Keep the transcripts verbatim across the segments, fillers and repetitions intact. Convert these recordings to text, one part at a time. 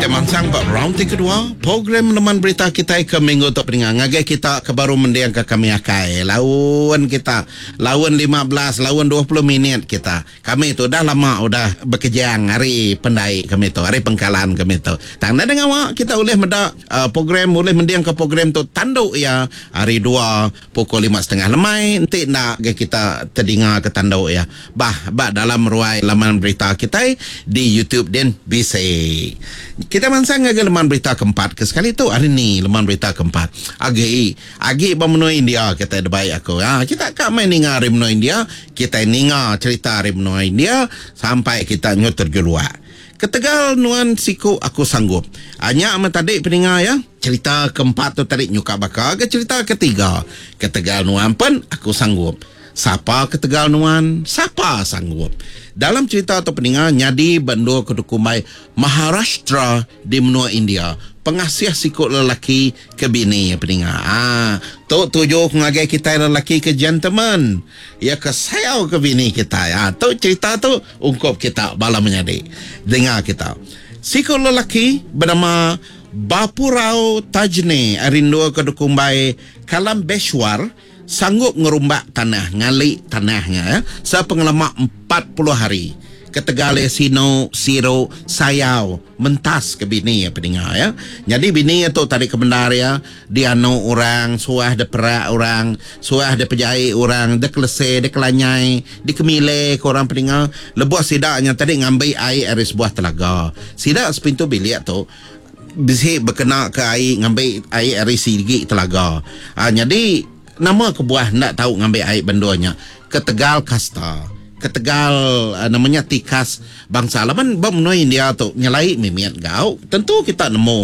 Mansang Pak round yang kedua program teman berita kita ke minggu tu peningan ngagai kita ke baru mendiang ke kami akai lawan kita lawan lima belas lawan dua puluh minit kita kami tu dah lama udah bekerja hari pendai kami tu hari pengkalan kami tu tanda dengan awak kita boleh meda uh, program boleh mendiang ke program tu tanduk ya hari dua pukul lima setengah lemai nanti nak kita terdengar ke tanduk ya bah bah dalam ruai laman berita kita di YouTube dan B C. Kita mansang agak leman berita keempat ke sekali tu hari ni leman berita keempat agi agi bermenua India kita ada baik aku ha, kita kat main ninga rimno India kita ninga cerita rimno India sampai kita nyotor juluak ke Tegal nuan siku aku sanggup hanya amat tadi peninga ya cerita keempat tu tadi nyuka bakal ke cerita ketiga ke Tegal nuan pun aku sanggup siapa ke Tegal nuan siapa sanggup dalam cerita atau peninga nyadi bandu kedukumai Maharashtra di menua India pengasih sikut lelaki ke bini peninga ah tu tujuh ngagai kita lelaki ke gentleman ya ke sayau ke bini kita ya tu cerita tu ungkap kita bala menyadi dengar kita sikut lelaki bernama Bapurao Tajne arindu kedukumai Kalambeshwar sanggup ngerumbak tanah, ngalik tanahnya ya, sepengalaman empat puluh hari. Ketegale sino, siro, sayau, mentas ke bini ya pendengar ya. Jadi bini itu tadi ke bendar ya, dia no orang, suah de perak orang, suah de pejai orang, de kelese, de kelanyai, di kemile ke orang pendengar. Lebuah sidaknya tadi ngambil air dari sebuah telaga. Sidak sepintu bilik tu, bisa berkena ke air, ngambil air dari sigi telaga. Ah, jadi nama kebuah nak tahu ngambil air bendonya ke Tegal Kasta ke Tegal uh, namanya Tikas bangsa laman bom India tu nyalai mimiat gau tentu kita nemu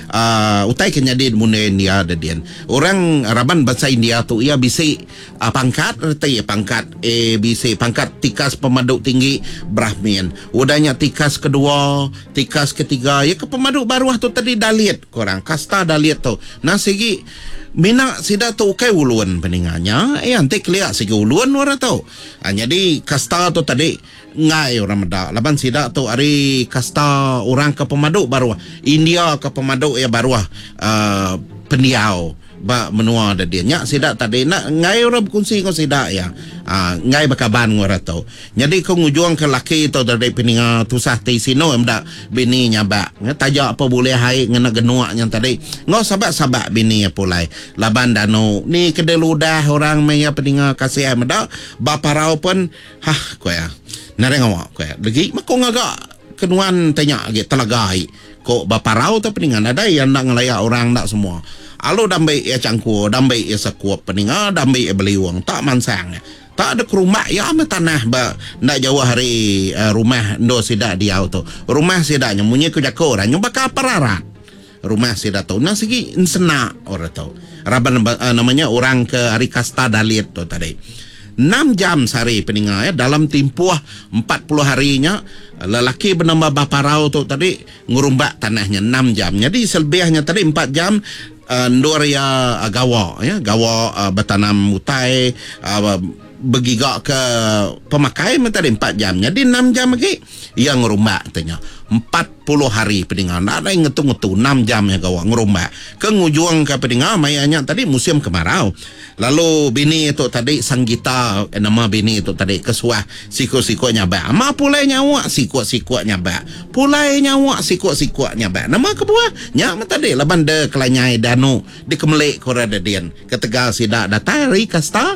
uh, utai kenyadi mune India ada dian orang raban bahasa India tu ia bisa uh, pangkat reti pangkat eh bisa pangkat Tikas pemaduk tinggi Brahmin udahnya Tikas kedua Tikas ketiga ya ke pemaduk baruah tu tadi dalit korang Kasta dalit tu nah segi mina sida tu kai uluan peninganya eh antik lihat segi uluan wara tau ah, jadi kasta tu tadi ngai orang meda laban sida tu ari kasta orang ke pemaduk baru India ke pemaduk ya baru uh, pendiau ba menua ada dia nya sida tadi nak ngai orang berkongsi kau sida ya ah, ngai bakaban wara tau jadi kau ngujuang ke laki tu dari peninga tusah ti sino emda bini nyaba tajak apa boleh hai ngena genuaknya tadi ngau sabak-sabak bini ya pulai laban dano ni kedai ludah orang maya peninga kasih emda bapa rau pun hah ko ya nareng awak ko ya lagi mako ngagak kenuan tanya ge telagai ko bapa rau tu peninga ada yang nak ngelaya orang tak semua alo dambai ya cangku dambai ya sakuap peninga dambai ya beliwang tak mansang tak ada rumah ya amat tanah ba nak jauh hari uh, rumah ndo sidak dia tu rumah sidaknya munyi ku jako orang nyoba ka pararat rumah sidak tu nah segi insena orang tu raban uh, namanya orang ke hari kasta dalit tu tadi enam jam sehari peninga ya dalam tempoh empat puluh harinya lelaki bernama Baparau tu tadi ngurumbak tanahnya enam jam jadi selebihnya tadi empat jam Uh, ndor ya uh, gawa ya gawa uh, bertanam mutai uh, bergigak ke pemakai tadi empat jam jadi enam jam lagi yang ngerumbak tanya empat puluh hari pendengar nak ada yang ngetu-ngetu enam jam ya gawa ngerumbak ke ngujung ke pendengar mayanya tadi musim kemarau lalu bini itu tadi Sanggita eh, nama bini itu tadi kesuah siku-siku nyabak ama pulai nyawa siku-siku nyabak pulai nyawa siku-siku nyabak nama kebuah nyak tadi laban de kelanyai danu di kemelik koradadian ke Tegal sidak datari kasta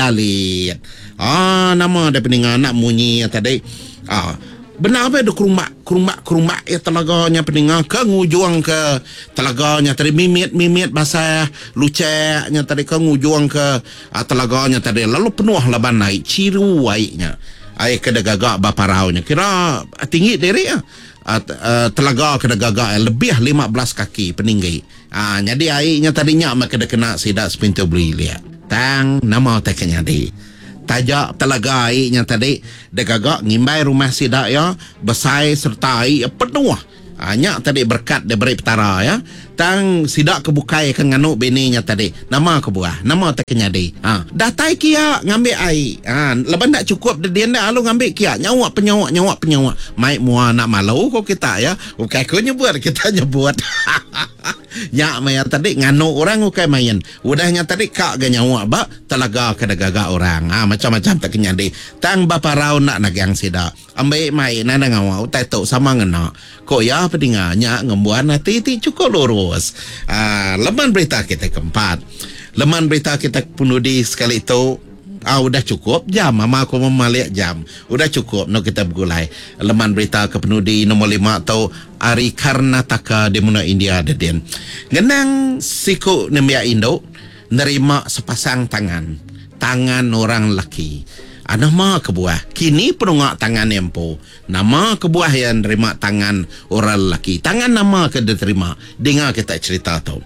dalit ah nama ada pendengar nak munyi tadi ah benar apa ada kerumak kerumak kerumak ya telaganya pendengar ke ngujung ke telaganya tadi mimit mimit basah luceknya tadi ke ngujung ke uh, telaganya tadi lalu penuh laban naik ciru airnya air kena gagak baparaunya kira uh, tinggi dari ya uh, uh, telaga kena gagak uh, lebih lima belas kaki peninggi uh, jadi airnya tadinya mak kena kena sidak sepintu beli lihat tang nama teknya di tajak telaga airnya tadi degagak ngimbai rumah sidak ya besai serta air penuh Hanya tadi berkat dia beri petara ya. Tang sidak kebukai kan nganu bininya tadi. Nama kebuah, nama tak kenyadi. Ha, dah tai kia ngambil air. Ha, leban tak cukup dia dah alu ngambil kia. Nyawak penyawak, nyawak penyawak. Mai mua nak malu kau kita ya. Ukai kau nyebut, kita nyebut. Nyak maya tadi nganu orang ukai main. Udahnya tadi kak ga nyawak ba telaga kada gaga orang. Ha, macam-macam tak kenyadi. Tang bapa rau nak nagang sidak. Ambil mai nana ngawau tai tok sama ngena. Kok ya pedinganya ngembuan hati ti cukup lurus. Ah, leman berita kita keempat. Leman berita kita penudi sekali itu. Ah, udah cukup jam. Mama aku memaliak jam. Udah cukup. No kita bergulai. Leman berita ke penudi nombor lima atau Ari Karnataka di Muna India Deden. Genang siku nembia Indo nerima sepasang tangan. Tangan orang laki. Ah, nama kebuah. Kini penungak tangan empo. Nama kebuah yang terima tangan orang lelaki. Tangan nama ke diterima. Dengar kita cerita tu.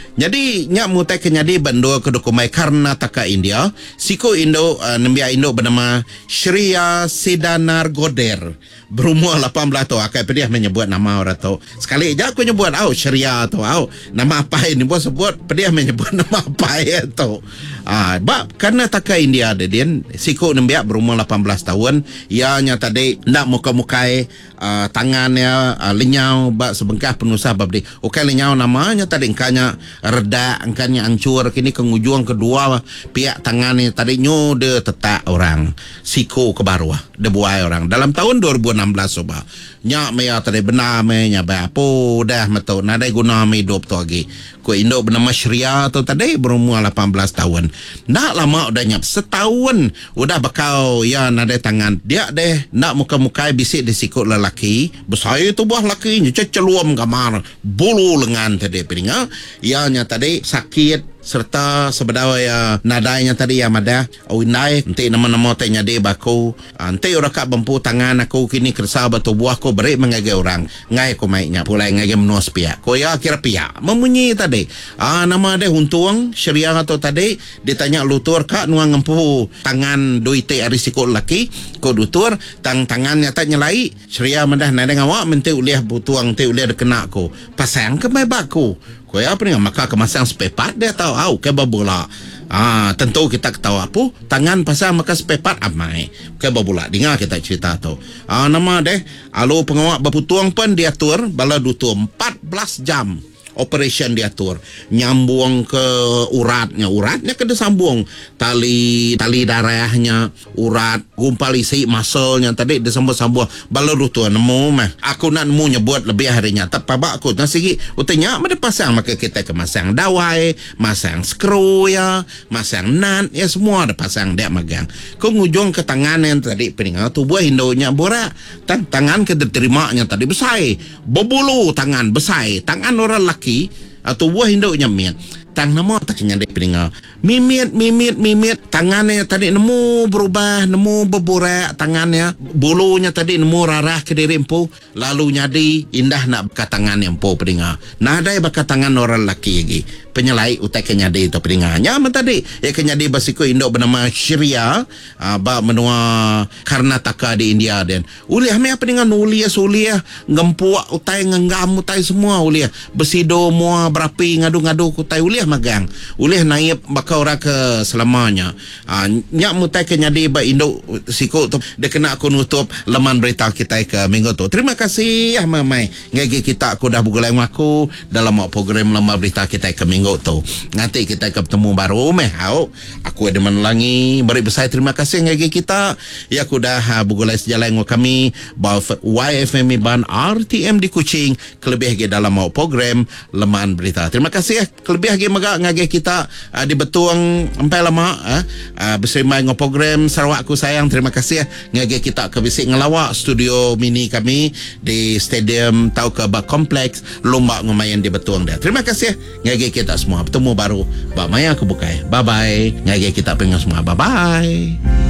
Jadi nyak mutai kenyadi bandua ke dokumai Karnataka India. Siku Indo uh, nembia Indo bernama Shriya Sidanar Goder. Berumur lapan belas tahun. Akai pediah menyebut nama orang tu. Sekali aja aku nyebut au Shriya tu au. Nama apa ini bos sebut pediah menyebut nama apa ya tu. Ah, bab Karnataka India ada dia. Siku nembia berumur lapan belas tahun. Ianya tadi nak muka-mukai uh, tangannya uh, lenyau bab sebengkah penusah bab di. Okai lenyau namanya tadi engkanya reda, engkanya hancur. Kini kengujung kedua pihak tangannya tadi nyu de tetak orang. Siku ke bawah de buai orang. Dalam tahun dua ribu enam belas coba. Nyak maya tadi benar me nya ba apa dah meto nadai guna me hidup tu lagi. Ko Indo bernama Shriya tu tadi berumur lapan belas tahun. Nak lama udah nyap setahun udah bakal ya nadai tangan. Dia deh nak muka-mukai bisik di sikut lelaki. Besar tu buah lelaki nya celuam kamar. Bulu lengan tadi piringa. Ianya tadi sakit serta sebedawai uh, nadainya tadi yang ada awinai nanti nama-nama tanya dia baku nanti orang kak bempu tangan aku kini kersa batu buah ko beri mengagai orang ngai ko mainnya pulai ngagai menuas pihak ko ya kira pihak memunyi tadi ah nama dia huntuang Shriya atau tadi ditanya lutur kak nuang ngempu tangan duite risiko laki ko lutur tang tangannya tak nyelai Shriya mendah nadai ngawak menti uliah butuang ti uliah kena ko pasang ke mai baku. Kau apa ni? Maka kemasang spepat dia tahu. Au, ke bola. Ah, tentu kita tahu apa? Tangan pasang maka spepat amai. Ke bola. Dengar kita cerita tu. Ah, nama deh. Alu pengawak berputuang pun diatur bala dutu empat belas jam. Operation diatur nyambung ke uratnya uratnya kena sambung tali tali darahnya urat gumpal isi muscle-nya tadi disambung-sambung baru tu nemu mah aku nak nemu nyebut lebih harinya tapi bak aku nasi utanya ada pasang maka kita ke masang dawai masang skru ya masang nut ya semua ada pasang dia magang ke ngujung ke tangan yang tadi peningat tubuh Indonya borak tan tangan ke diterimanya tadi besar berbulu tangan besar tangan orang laki atau buah induknya mian tang nama tak nyandai peningal mimit mimit mimit tangannya tadi nemu berubah nemu berborak tangannya bulunya tadi nemu rarah ke diri empu lalu nyadi indah nak bekat tangan empu peningal nadai bekat tangan orang laki lagi penyelai utai kenyadi itu peningalnya tadi ya kenyadi basiku induk bernama Shriya uh, ba menua Karnataka di India dan uliah me peningal nuliah suliah ngempuak utai ngenggam utai semua uliah besido mua berapi ngadu-ngadu utai uliah magang uliah naib bakal orang ke selamanya uh, nyak mutai kenyadi ba induk siku tu dia kena aku nutup leman berita kita ke minggu tu. Terima kasih ya mamai ngagi kita aku dah bergulai aku dalam program leman berita kita ke minggu tu. Nanti kita ketemu baru meh au aku ada menelangi beri besar terima kasih ngagi kita ya aku dah uh, bergulai sejalan dengan kami bawa Y F M ban R T M di Kuching kelebih lagi dalam program leman berita. Terima kasih ya kelebih lagi magak ngagi kita uh, di betuang sampai lama uh, uh, bersama dengan program Sarawak Aku Sayang. Terima kasih ya ngagi kita ke bisik ngelawak studio mini kami di stadium tau ke bak kompleks lomba ngemayan di betuang dia. Terima kasih ya ngagi kita semua bertemu baru bak maya kebukai. Bye bye ngagi kita pengen semua bye bye.